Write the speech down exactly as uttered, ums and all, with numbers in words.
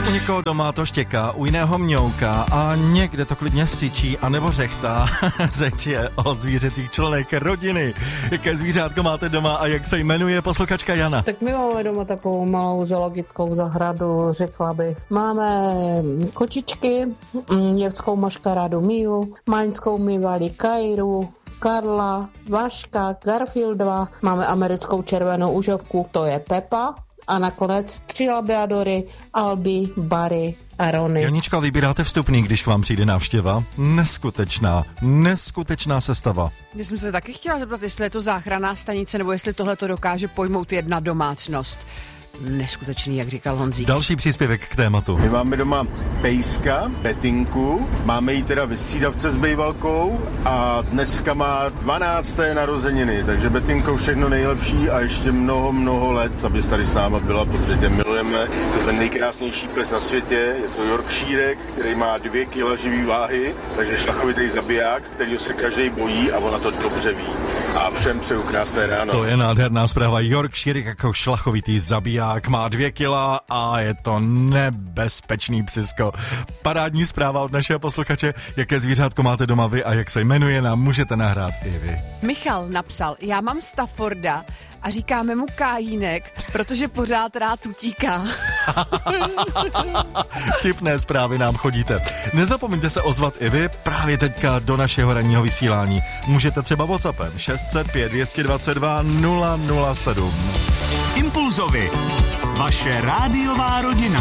U někoho doma to štěká, u jiného mňouká a někde to klidně syčí anebo řechtá. Řeč je o zvířecích členech rodiny. Jaké zvířátko máte doma a jak se jmenuje posluchačka Jana? Tak my máme doma takovou malou zoologickou zahradu, řekla bych. Máme kočičky, německou maškarádu Miu, maňskou mývali Kairu, Karla, Vaška, Garfieldova, máme americkou červenou užovku, to je Pepa. A nakonec tři labradory, Albi, Barry a Rony. Janička, vybíráte vstupný, když k vám přijde návštěva? Neskutečná, neskutečná sestava. Já jsem se taky chtěla zeptat, jestli je to záchranná stanice, nebo jestli tohle to dokáže pojmout jedna domácnost. Neskutečný, jak říkal Honzík. Další příspěvek k tématu. My máme doma pejska, Betinku, máme ji teda ve střídavce s bejvalkou a dneska má dvanácté narozeniny, takže Betinko všechno nejlepší a ještě mnoho, mnoho let, aby tady s náma byla, protože tě milujeme. To je ten nejkrásnější pes na světě, je to Yorkshirek, který má dvě kila živý váhy, takže šlachovitý zabiják, kterýho se každý bojí a ona to dobře ví. A všem přeju krásné ráno. To je nádherná zpráva. Yorkshire jako šlachovitý zabiják má dvě kila a je to nebezpečný psisko. Parádní zpráva od našeho posluchače. Jaké zvířátko máte doma vy a jak se jmenuje, nám můžete nahrát i vy. Michal napsal, já mám Stafforda a říkáme mu Kájínek, protože pořád rád utíká. Vtipné zprávy nám chodíte. Nezapomeňte se ozvat i vy právě teďka do našeho ranního vysílání. Můžete třeba WhatsAppem šest set pět dvě dva dva nula nula sedm. Impulzovi. Vaše rádiová rodina.